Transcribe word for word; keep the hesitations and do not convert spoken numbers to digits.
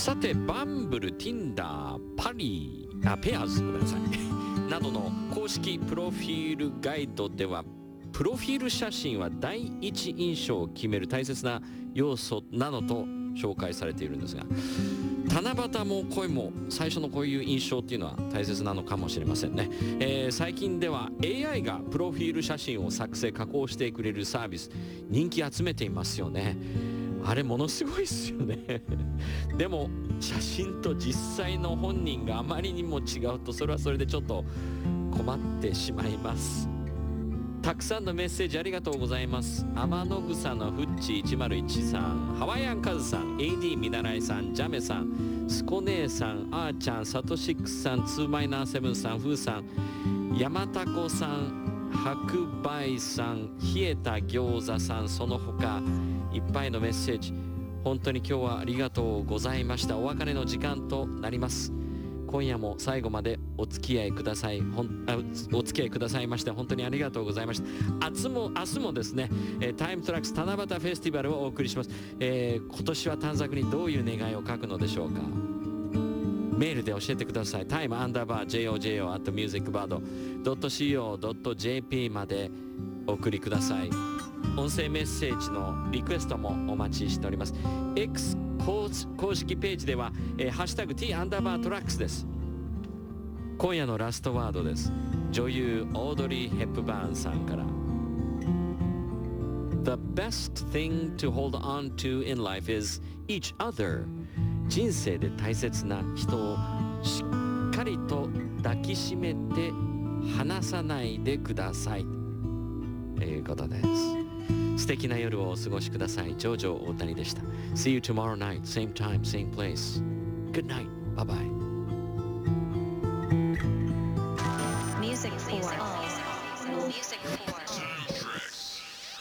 さてバンブル、Tinder、パリー、あペアーズごめんなさいなどの公式プロフィールガイドでは、プロフィール写真は第一印象を決める大切な要素などと紹介されているんですが、七夕も恋も最初のこういう印象っていうのは大切なのかもしれませんね、えー、最近では エーアイ がプロフィール写真を作成加工してくれるサービス人気集めていますよね。あれものすごいっすよねでも写真と実際の本人があまりにも違うと、それはそれでちょっと困ってしまいます。たくさんのメッセージありがとうございます。天の草のフッチいちまるいちさん、ハワイアンカズさん、 エーディー 見習いさん、ジャメさん、スコ姉さん、あーちゃん、サトシックスさん、ツーマイナーセブンさん、フーさん、ヤマタコさん、白梅さん、冷えた餃子さん、その他いっぱいのメッセージ、本当に今日はありがとうございました。お別れの時間となります。今夜も最後までお付き合いくださいほんあお付き合いくださいまして本当にありがとうございました。明日も明日もですね、えー、タイムトラックス七夕フェスティバルをお送りします。えー、今年は短冊にどういう願いを書くのでしょうか。メールで教えてください。タイムアンダーバー ジェイオージェイオー at musicbird ドット シーオー ドット ジェーピー までお送りください。音声メッセージのリクエストもお待ちしております。 X 公式ページでは、えー、ハッシュタグ T アンダーバートラックスです。今夜のラストワードです。女優オードリー・ヘップバーンさんから The best thing to hold on to in life is each other。 人生で大切な人をしっかりと抱きしめて離さないでくださいということです。素敵な夜をお過ごしください。ジョージョ大谷でした。 See you tomorrow night, same time, same place. Good night. Bye bye. Music for all. Music for